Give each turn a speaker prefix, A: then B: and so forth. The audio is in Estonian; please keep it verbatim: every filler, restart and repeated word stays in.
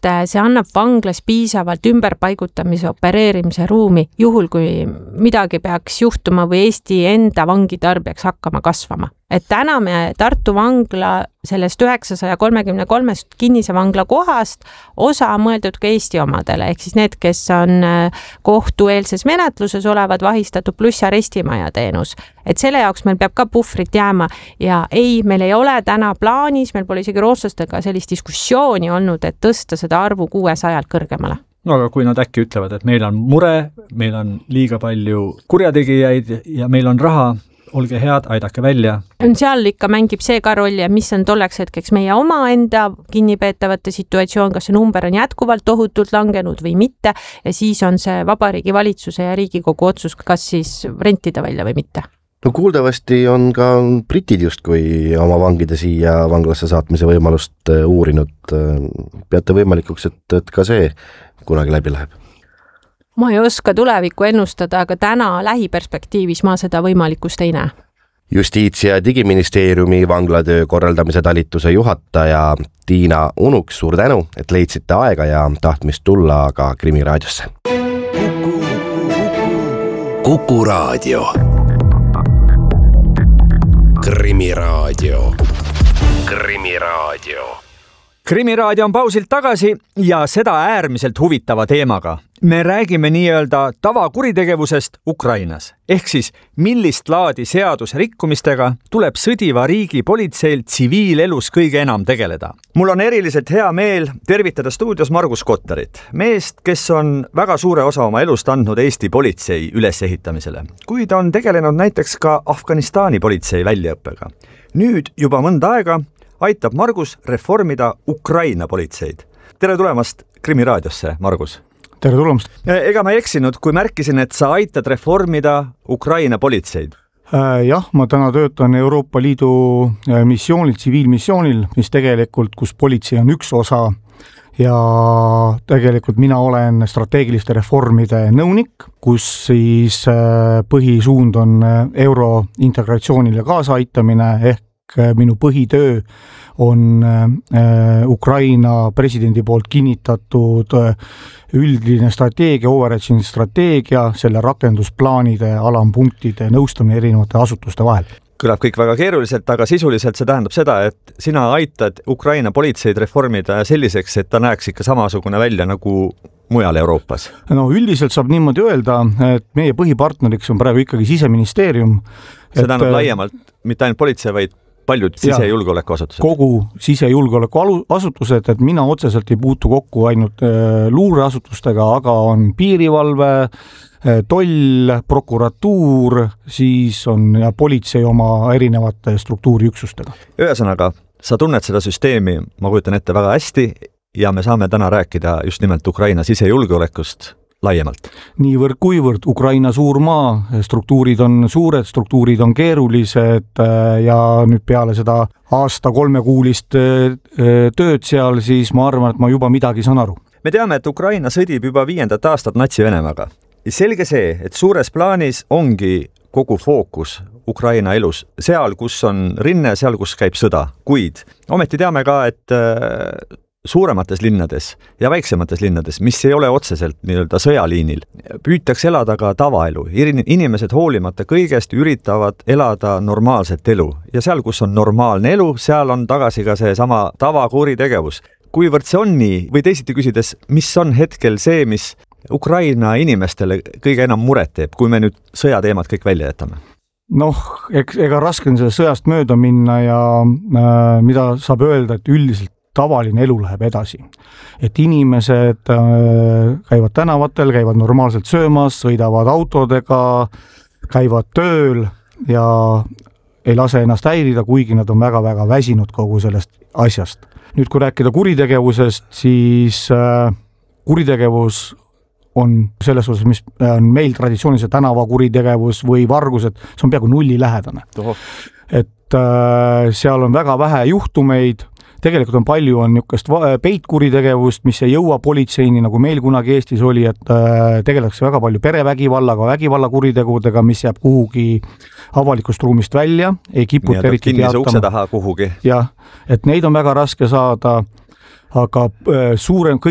A: see annab vanglas piisavalt ümberpaigutamise opereerimise ruumi, juhul kui midagi peaks juhtuma või Eesti enda vangitarbijaks hakkama kasvama. Et täna me Tartu vangla sellest üheksasaja kolmekümne kolmest kinnise vangla kohast osa on mõeldud ka Eesti omadele, ehk siis need, kes on kohtueelses menetluses olevad vahistatud pluss arestimaja teenus. Et selle jaoks meil peab ka puhvrit jääma ja ei, meil ei ole täna plaanis, meil pole isegi rootslastega sellist diskussiooni olnud, et tõsta seda arvu kuuesajalt kõrgemale.
B: No aga kui nad äkki ütlevad, et meil on mure, meil on liiga palju kurjategijaid ja meil on raha, olge head, aidake välja.
A: Seal ikka mängib see ka rolli, mis on tolleks hetkeks meie oma enda kinnipeetavate situatsioon, kas see number on jätkuvalt tohutult langenud või mitte ja siis on see Vabariigi valitsuse ja Riigikogu otsus, kas siis rentida välja või mitte.
C: No kuuldavasti on ka britid justkui oma vangide siia vanglasse saatmise võimalust uurinud. Peate võimalikuks, et, et ka see kunagi läbi läheb?
A: Ma ei oska tulevikku ennustada, aga täna lähiperspektiivis ma seda võimalikust ei näe.
C: Justiits- ja digiministeeriumi vanglatöö korraldamise talituse juhataja Tiina Unuk, suur tänu, et leidsite aega ja tahtmist tulla ka Krimi raadiosse.
D: Kuku, Kuku raadio. Krimi raadio. Krimi raadio.
B: Krimi raadio on pausilt tagasi ja seda äärmiselt huvitava teemaga. Me räägime nii-öelda tavakuritegevusest Ukrainas. Ehk siis, millist laadi seadusrikkumistega tuleb sõdiva riigi politseil tsiviilelus kõige enam tegeleda. Mul on eriliselt hea meel tervitada stuudios Margus Kottarit, meest, kes on väga suure osa oma elust andnud Eesti politsei ülesehitamisele, kuid on tegelenud näiteks ka Afganistani politsei väljaõppega. Nüüd juba mõnda aega aitab Margus reformida Ukraina politseid. Tere tulemast Krimi raadiosse, Margus.
E: Tere tulemast.
B: Ega ma eksinud, kui märkisin, et sa aitad reformida Ukraina politseid.
E: Jah, ma täna töötan Euroopa Liidu missioonil, tsiviilmissioonil, mis tegelikult, kus politsei on üks osa ja tegelikult mina olen strateegiliste reformide nõunik, kus siis põhisuund on euro integratsioonile kaasa aitamine ehk minu põhitöö on Ukraina presidendi poolt kinnitatud üldine strateegia, overreaching strateegia, selle rakendusplaanide, alampunktide nõustamine erinevate asutuste vahel.
B: Kõlab kõik väga keeruliselt, aga sisuliselt see tähendab seda, et sina aitad Ukraina politseid reformida selliseks, et ta näeks ikka samasugune välja nagu mujal Euroopas.
E: No üldiselt saab niimoodi öelda, et meie põhipartneriks on praegu ikkagi siseministeerium.
B: See tähendab laiemalt, mitte ainult politsei, vaid paljud sisejulgeolekuasutused.
E: Kogu sisejulgeolekuasutused, et mina otseselt ei puutu kokku ainult luureasutustega, aga on piirivalve, toll, prokuratuur, siis on ja politsei oma erinevate struktuuriüksustega.
B: Ühesõnaga, sa tunned seda süsteemi, ma kujutan ette väga hästi ja me saame täna rääkida just nimelt Ukraina sisejulgeolekust laiemalt.
E: Niivõrd kuivõrd Ukraina suur maa, struktuurid on suured, struktuurid on keerulised ja nüüd peale seda aasta kolmekuulist tööd seal, siis ma arvan, et ma juba midagi saan aru.
B: Me teame, et Ukraina sõdib juba viiendat aastat Natsi-Venemaaga. Selge see, et suures plaanis ongi kogu fookus Ukraina elus, seal, kus on rinne, seal, kus käib sõda. Kuid ometi teame ka, et suuremates linnades ja väiksemates linnades, mis ei ole otseselt nii-öelda sõjaliinil, püütakse elada ka tavaelu. Inimesed hoolimata kõigest üritavad elada normaalset elu. Ja seal, kus on normaalne elu, seal on tagasi ka see sama tavakuritegevus. Kuivõrd see on nii, või teisiti küsides, mis on hetkel see, mis Ukraina inimestele kõige enam muret teeb, kui me nüüd sõjateemad kõik välja jätame?
E: Noh, ega raske on selle sõjast mööda minna ja äh, mida saab öelda, et üldiselt tavaline elu läheb edasi. Et inimesed äh, käivad tänavatel, käivad normaalselt söömas, sõidavad autodega, käivad tööl ja ei lase ennast häirida, kuigi nad on väga-väga väsinud kogu sellest asjast. Nüüd, kui rääkida kuritegevusest, siis äh, kuritegevus on selles osas, mis on meil traditsioonilise tänavakuritegevus või vargused, see on peaaegu nulli lähedane. Toho. Et äh, seal on väga vähe juhtumeid, tegelikult on palju on niukest peitkuritegevust, mis ei jõua politseini, nagu meil kunagi Eestis oli, et äh, tegeletakse väga palju perevägivallaga, vägivallakuritegudega, mis jääb kuhugi avalikust ruumist välja, ei kiputa eriti
B: kinnise ukse taha kuhugi.
E: Jah, et neid on väga raske saada, aga äh, suurem